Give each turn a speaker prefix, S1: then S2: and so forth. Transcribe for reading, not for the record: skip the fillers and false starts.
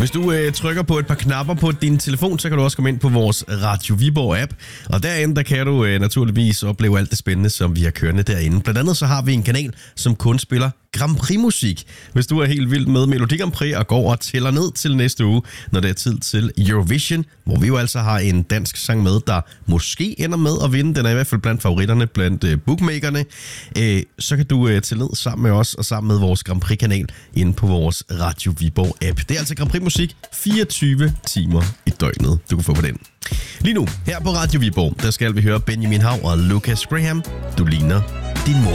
S1: Hvis du trykker på et par knapper på din telefon, så kan du også komme ind på vores Radio Viborg-app. Og derinde, der kan du naturligvis opleve alt det spændende, som vi har kørende derinde. Blandt andet så har vi en kanal, som kun spiller Grand Prix-musik. Hvis du er helt vild med Melodi Grand Prix og går og tæller ned til næste uge, når det er tid til Eurovision, hvor vi jo altså har en dansk sang med, der måske ender med at vinde. Den er i hvert fald blandt favoritterne, blandt bookmakerne. Så kan du tælle ned sammen med os og sammen med vores Grand Prix-kanal inde på vores Radio Viborg-app. Det er altså Grand Prix-musik 24 timer i døgnet, du kan få på den. Lige nu, her på Radio Viborg, der skal vi høre Benjamin Hav og Lucas Graham. Du ligner din mor.